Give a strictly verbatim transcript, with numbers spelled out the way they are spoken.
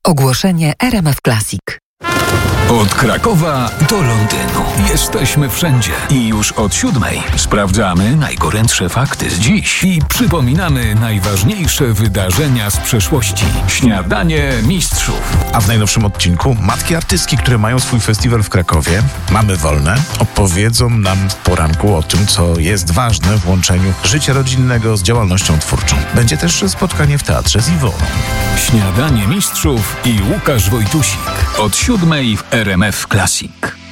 Ogłoszenie R M F Classic. Od Krakowa do Londynu. Jesteśmy wszędzie i już od siódmej sprawdzamy najgorętsze fakty z dziś i przypominamy najważniejsze wydarzenia z przeszłości. Śniadanie mistrzów. A w najnowszym odcinku matki artystki, które mają swój festiwal w Krakowie, mamy wolne, opowiedzą nam w poranku o tym, co jest ważne w łączeniu życia rodzinnego z działalnością twórczą. Będzie też spotkanie w teatrze z Iwoną. Śniadanie mistrzów i Łukasz Wojtusik. Od siódmej w R M F Classic.